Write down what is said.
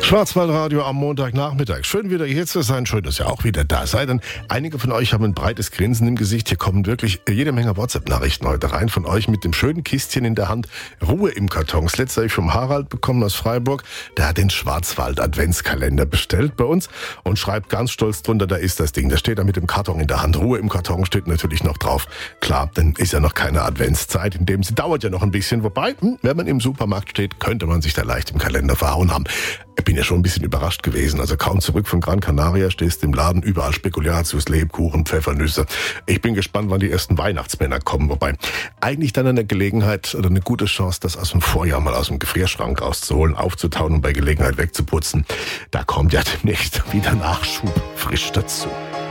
Schwarzwaldradio am Montagnachmittag. Schön wieder hier zu sein. Schön, dass ihr auch wieder da seid. Denn einige von euch haben ein breites Grinsen im Gesicht. Hier kommen wirklich jede Menge WhatsApp-Nachrichten heute rein von euch mit dem schönen Kistchen in der Hand. Ruhe im Karton. Das letzte habe ich vom Harald bekommen aus Freiburg. Der hat den Schwarzwald-Adventskalender bestellt bei uns und schreibt ganz stolz drunter, da ist das Ding. Da steht er mit dem Karton in der Hand. Ruhe im Karton steht natürlich noch drauf. Klar, dann ist ja noch keine Adventszeit. In dem sie dauert ja noch ein bisschen. Wobei, wenn man im Supermarkt steht, könnte man sich da leicht im Kalender verhauen haben. Ich bin ja schon ein bisschen überrascht gewesen. Also kaum zurück von Gran Canaria, stehst im Laden, überall Spekulatius, Lebkuchen, Pfeffernüsse. Ich bin gespannt, wann die ersten Weihnachtsmänner kommen. Wobei eigentlich dann eine Gelegenheit oder eine gute Chance, das aus dem Vorjahr mal aus dem Gefrierschrank rauszuholen, aufzutauen und bei Gelegenheit wegzuputzen. Da kommt ja demnächst wieder Nachschub frisch dazu.